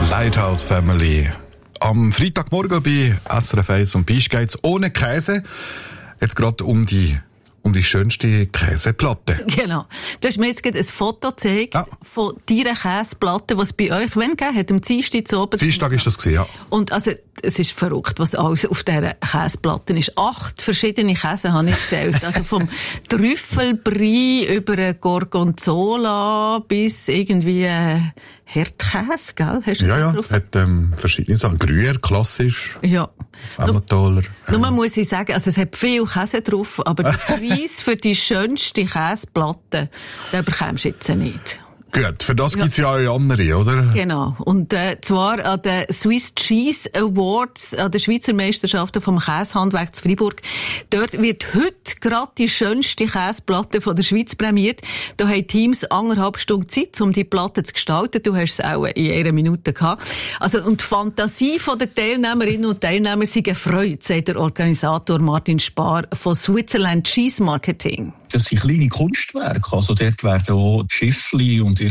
Lighthouse Family. Am Freitagmorgen bei SRF 1 und Bisch geht's ohne Käse. Jetzt gerade um die schönste Käseplatte. Genau. Du hast mir jetzt gerade ein Foto gezeigt von deiner Käseplatte, die es bei euch wann gegeben hat, am Dienstag zu oben. Dienstag ist das gewesen, ja. Und also, es ist verrückt, was alles auf dieser Käseplatte ist. 8 verschiedene Käse habe ich gezählt. Also vom Trüffelbrie über Gorgonzola bis irgendwie Herdkäse, gell? Hast du ja, es hat verschiedene Sachen. Gruyère, klassisch. Ja. Emmentaler. Nur muss ich sagen, also es hat viel Käse drauf, aber der Preis für die schönste Käseplatte, den bekommst du jetzt nicht. Gut, für das gibt's ja auch andere, oder? Genau. Und zwar an den Swiss Cheese Awards, an den Schweizer Meisterschaften vom Käsehandwerk zu Freiburg. Dort wird heute gerade die schönste Käseplatte von der Schweiz prämiert. Da haben Teams 1,5 Stunden Zeit, um die Platte zu gestalten. Du hast es auch in 1 Minute gehabt. Also, und die Fantasie der Teilnehmerinnen und Teilnehmer sind gefreut, sagt der Organisator Martin Spar von Switzerland Cheese Marketing. Das sind kleine Kunstwerke. Also dort werden auch Schiffli und